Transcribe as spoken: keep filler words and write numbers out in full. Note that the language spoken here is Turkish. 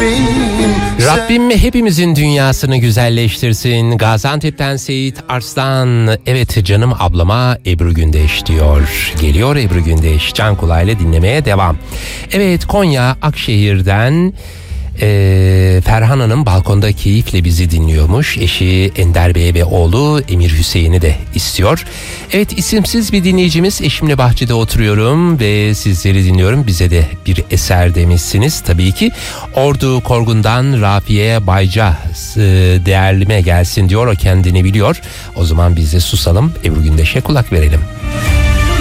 Rabbim hepimizin dünyasını güzelleştirsin. Gaziantep'ten Seyit Arslan. Evet canım ablama Ebru Gündeş diyor. Geliyor Ebru Gündeş. Can kulağıyla dinlemeye devam. Evet, Konya Akşehir'den Ee, Ferhan Hanım balkonda keyifle bizi dinliyormuş. Eşi Ender Bey ve oğlu Emir Hüseyin'i de istiyor. Evet, isimsiz bir dinleyicimiz, eşimle bahçede oturuyorum ve sizleri dinliyorum. Bize de bir eser demişsiniz. Tabii ki Ordu Korgun'dan Rafiye Bayca e, değerlime gelsin diyor. O kendini biliyor. O zaman biz de susalım, Ebru Gündeş'e kulak verelim.